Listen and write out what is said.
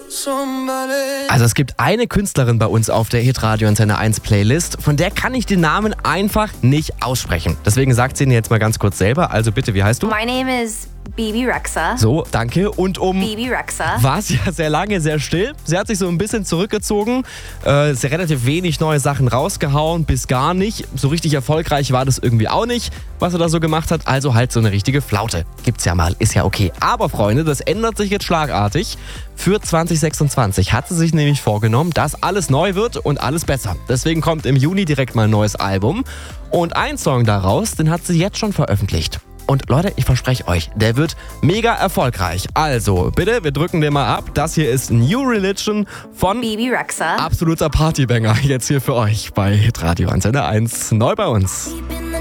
Also es gibt eine Künstlerin bei uns auf der Hitradio Antenne 1 Playlist, von der kann ich den Namen einfach nicht aussprechen. Deswegen sagt sie ihn jetzt mal ganz kurz selber. Also bitte, wie heißt du? My name is Bebe Rexha. So, danke. Und Bebe Rexha. war es ja sehr lange sehr still. Sie hat sich so ein bisschen zurückgezogen, sehr relativ wenig neue Sachen rausgehauen, bis gar nicht. So richtig erfolgreich war das irgendwie auch nicht, was er da so gemacht hat. Also halt so eine richtige Flaute. Gibt's ja mal, ist ja okay. Aber Freunde, das ändert sich jetzt schlagartig. Für 2026 hat sie sich nämlich vorgenommen, dass alles neu wird und alles besser. Deswegen kommt im Juni direkt mal ein neues Album. Und ein Song daraus, den hat sie jetzt schon veröffentlicht. Und Leute, ich verspreche euch, der wird mega erfolgreich. Also, bitte, wir drücken den mal ab. Das hier ist New Religion von Bebe Rexha. absoluter Partybanger. Jetzt hier für euch bei Hitradio Antenne 1. Neu bei uns. Deep in the